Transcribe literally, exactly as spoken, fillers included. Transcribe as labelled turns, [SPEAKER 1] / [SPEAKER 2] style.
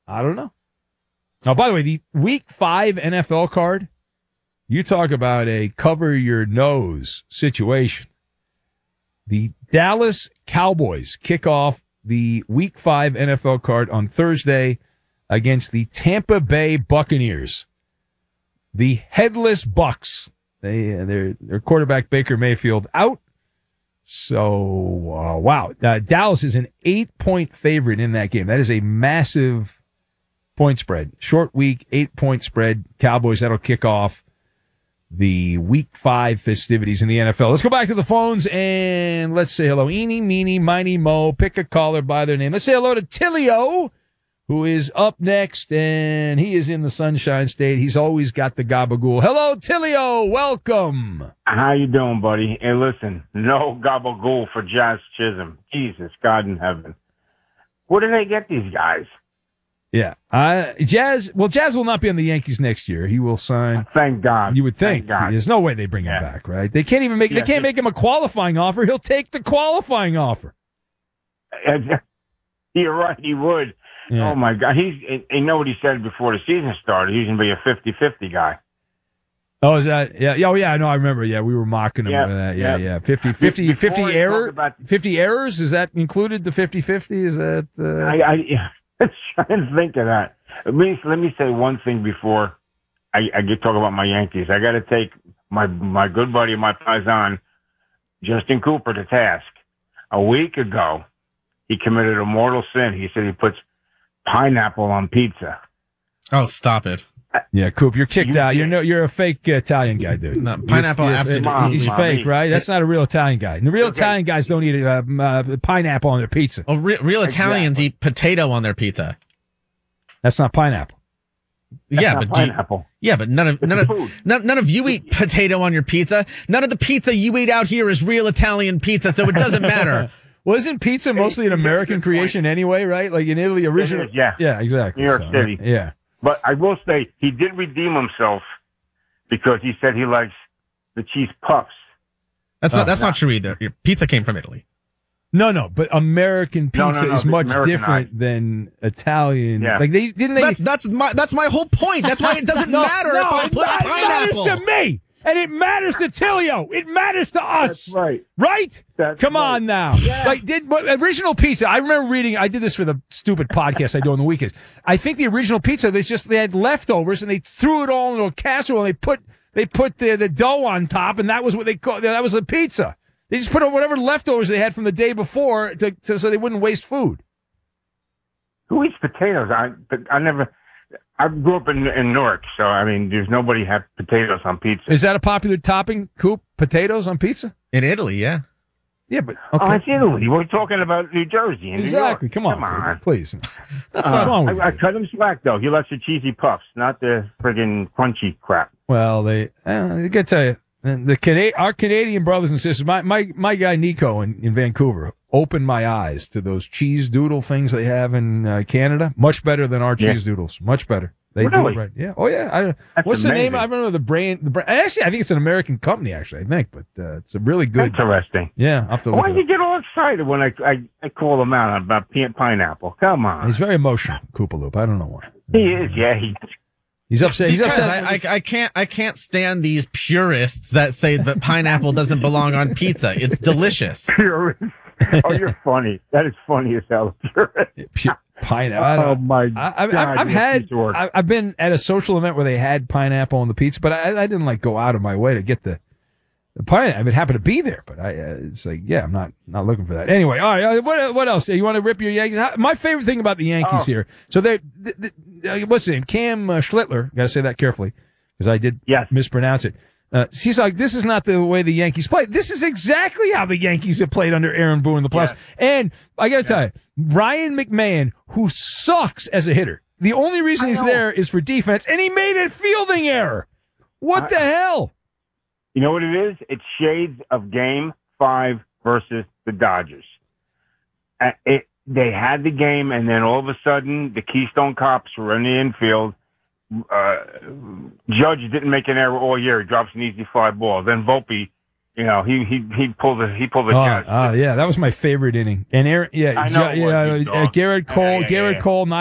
[SPEAKER 1] I don't know. Oh, by the way, the week five N F L card, you talk about a cover your nose situation. The Dallas Cowboys kick off the week five N F L card on Thursday against the Tampa Bay Buccaneers. The headless Bucks. They, uh, their, their quarterback Baker Mayfield out. So, uh, wow. Uh, Dallas is an eight-point favorite in that game. That is a massive point spread. Short week, eight-point spread. Cowboys, that'll kick off the week five festivities in the N F L. Let's go back to the phones and let's say hello. Eeny, meeny, miny, mo. Pick a caller by their name. Let's say hello to Tillio, who is up next, and he is in the Sunshine State. He's always got the gabagool. Hello, Tillio. Welcome.
[SPEAKER 2] How you doing, buddy? Hey, listen, no gabagool for Jazz Chisholm. Jesus, God in heaven. Where do they get these guys?
[SPEAKER 1] Yeah. Uh, Jazz, well, Jazz will not be on the Yankees next year. He will sign.
[SPEAKER 2] Thank God.
[SPEAKER 1] You would think.
[SPEAKER 2] Thank God.
[SPEAKER 1] There's no way they bring
[SPEAKER 2] yeah.
[SPEAKER 1] him back, right? They can't even make, yeah, they can't make him a qualifying offer. He'll take the qualifying offer.
[SPEAKER 2] You're right, he would. Yeah. Oh, my God. He's, you know what he said before the season started? He's going to be a fifty-fifty guy.
[SPEAKER 1] Oh, is that? Yeah. Oh, yeah. No, I remember. Yeah, we were mocking him
[SPEAKER 2] yeah,
[SPEAKER 1] with that. Yeah, yeah.
[SPEAKER 2] yeah.
[SPEAKER 1] fifty, fifty,
[SPEAKER 2] Before
[SPEAKER 1] fifty error,
[SPEAKER 2] about,
[SPEAKER 1] fifty errors. Is that included? The fifty-fifty? Is that? Uh...
[SPEAKER 2] I, I, I'm trying to think of that. Let me let me say one thing before I, I get talk about my Yankees. I got to take my my good buddy, my paisan, Justin Cooper, to task. A week ago, he committed a mortal sin. He said he puts pineapple on pizza.
[SPEAKER 3] Oh, stop it!
[SPEAKER 1] Yeah, Coop, you're kicked you, out. You're no, you're a fake uh, Italian guy, dude.
[SPEAKER 3] No, pineapple,
[SPEAKER 1] you're,
[SPEAKER 3] absolutely.
[SPEAKER 1] Mom, he's mom, fake, right? That's not a real Italian guy. And the real okay. Italian guys don't eat uh, uh, pineapple on their pizza.
[SPEAKER 3] Oh, re- real Italians exactly. eat potato on their pizza.
[SPEAKER 1] That's not pineapple.
[SPEAKER 2] That's
[SPEAKER 3] yeah,
[SPEAKER 2] not
[SPEAKER 3] but
[SPEAKER 2] pineapple.
[SPEAKER 3] You, yeah, but none of none of none, none of you eat potato on your pizza. None of the pizza you eat out here is real Italian pizza, so it doesn't matter.
[SPEAKER 1] Well, isn't pizza mostly an American creation anyway, right? Like in Italy, original.
[SPEAKER 2] Yeah,
[SPEAKER 1] yeah, exactly.
[SPEAKER 2] New York
[SPEAKER 1] so,
[SPEAKER 2] City.
[SPEAKER 1] Yeah.
[SPEAKER 2] But I will say he did redeem himself because he said he likes the cheese puffs.
[SPEAKER 3] That's not. That's not true either. Your pizza came from Italy.
[SPEAKER 1] No, no, but American pizza
[SPEAKER 2] no, no, no,
[SPEAKER 1] is much
[SPEAKER 2] American
[SPEAKER 1] different
[SPEAKER 2] eye.
[SPEAKER 1] than Italian.
[SPEAKER 2] Yeah.
[SPEAKER 1] Like they didn't they.
[SPEAKER 3] That's that's my that's my whole point. That's why it doesn't
[SPEAKER 1] no,
[SPEAKER 3] matter
[SPEAKER 1] no,
[SPEAKER 3] if I put
[SPEAKER 1] it
[SPEAKER 3] pineapple.
[SPEAKER 1] It matters to me, and it matters to Tillio. It matters to us.
[SPEAKER 2] That's right.
[SPEAKER 1] Right?
[SPEAKER 2] That's
[SPEAKER 1] Come
[SPEAKER 2] right.
[SPEAKER 1] on now.
[SPEAKER 2] Yeah.
[SPEAKER 1] Like did but original pizza. I remember reading. I did this for the stupid podcast I do on the weekends. I think the original pizza. They just they had leftovers and they threw it all into a casserole and they put they put the the dough on top and that was what they called. That was the pizza. They just put on whatever leftovers they had from the day before to, to, so they wouldn't waste food.
[SPEAKER 2] Who eats potatoes? I I never. I grew up in in Newark, so I mean, there's nobody have potatoes on pizza.
[SPEAKER 1] Is that a popular topping, Coop? Potatoes on pizza?
[SPEAKER 3] In Italy, yeah.
[SPEAKER 1] Yeah, but okay.
[SPEAKER 2] Oh, it's Italy. We're talking about New Jersey. And
[SPEAKER 1] exactly.
[SPEAKER 2] New York.
[SPEAKER 1] Come on,
[SPEAKER 2] Come on,
[SPEAKER 1] please.
[SPEAKER 3] That's
[SPEAKER 2] uh,
[SPEAKER 3] not wrong.
[SPEAKER 2] I, I cut him slack though. He likes the cheesy puffs, not the friggin' crunchy crap.
[SPEAKER 1] Well, they. Uh, I gotta tell you. And the Cana- our Canadian brothers and sisters, my my, my guy Nico in, in Vancouver opened my eyes to those cheese doodle things they have in uh, Canada. Much better than our
[SPEAKER 2] yeah.
[SPEAKER 1] cheese doodles. Much better. They
[SPEAKER 2] really?
[SPEAKER 1] do it right. Yeah. Oh yeah. I,
[SPEAKER 2] That's
[SPEAKER 1] what's
[SPEAKER 2] amazing.
[SPEAKER 1] the name? I don't know the brand. The brand. Actually, I think it's an American company. Actually, I think, but uh, it's a really good.
[SPEAKER 2] Interesting.
[SPEAKER 1] Yeah. I'll have to look
[SPEAKER 2] Why
[SPEAKER 1] it
[SPEAKER 2] did you
[SPEAKER 1] up.
[SPEAKER 2] get all excited when I I, I call him out about pineapple? Come on.
[SPEAKER 1] He's very emotional, Koopaloop. I don't know why.
[SPEAKER 2] He is. Yeah. He.
[SPEAKER 1] He's upset. He's
[SPEAKER 3] because
[SPEAKER 1] upset.
[SPEAKER 3] I, I, I can't I can't stand these purists that say that pineapple doesn't belong on pizza. It's delicious.
[SPEAKER 2] Purist. Oh, you're funny. That is funny as hell.
[SPEAKER 1] Pure, pineapple.
[SPEAKER 2] Oh my
[SPEAKER 1] I, I've,
[SPEAKER 2] God!
[SPEAKER 1] I've had. I, I've been at a social event where they had pineapple on the pizza, but I, I didn't like go out of my way to get the the pineapple. It happened to be there, but I. Uh, it's like, yeah, I'm not not looking for that. Anyway, all right. Uh, what what else? You want to rip your Yankees? My favorite thing about the Yankees
[SPEAKER 2] oh.
[SPEAKER 1] here. So they. The, the, uh, what's his name? Cam uh, Schlittler. Got to say that carefully because I did
[SPEAKER 2] yes.
[SPEAKER 1] mispronounce it. Uh, he's like, this is not the way the Yankees play. This is exactly how the Yankees have played under Aaron Boone in the playoffs.
[SPEAKER 2] Yes.
[SPEAKER 1] And I got to
[SPEAKER 2] yes.
[SPEAKER 1] tell you, Ryan McMahon, who sucks as a hitter, the only reason he's there is for defense, and he made a fielding error. What I, the hell?
[SPEAKER 2] You know what it is? It's shades of Game Five versus the Dodgers. Uh, it, they had the game, and then all of a sudden, the Keystone Cops were in the infield. Uh, Judge didn't make an error all year. He drops an easy fly ball. Then Volpe, you know, he he he pulled the he pulled the.
[SPEAKER 1] Oh, uh, yeah, that was my favorite inning. And Aaron, yeah,
[SPEAKER 2] I know
[SPEAKER 1] yeah, yeah, uh, Garrett Cole, yeah, yeah, Garrett yeah. Cole.